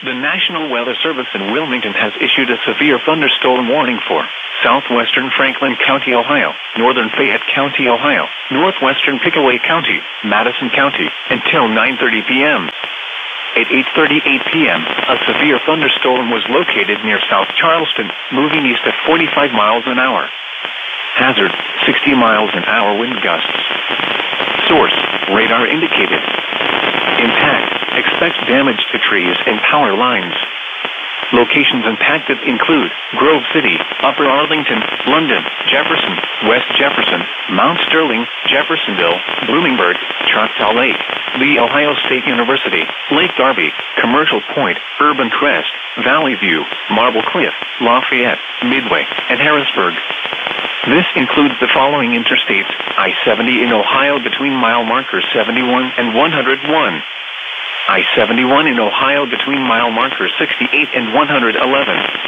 The National Weather Service in Wilmington has issued a severe thunderstorm warning for southwestern Franklin County, Ohio, northern Fayette County, Ohio, northwestern Pickaway County, Madison County, until 9:30 p.m. At 8:38 p.m., a severe thunderstorm was located near South Charleston, moving east at 45 miles an hour. Hazard, 60 miles an hour wind gusts. Source, radar indicated. Impact, expect damage to trees and power lines. Locations impacted include Grove City, Upper Arlington, London, Jefferson, West Jefferson, Mount Sterling, Jeffersonville, Bloomingburg, Choctaw Lake, The Ohio State University, Lake Darby, Commercial Point, Urban Crest, Valley View, Marble Cliff, Lafayette, Midway, and Harrisburg. This includes the following interstates: I-70 in Ohio between mile markers 71 and 101. I-71 in Ohio between mile markers 68 and 111.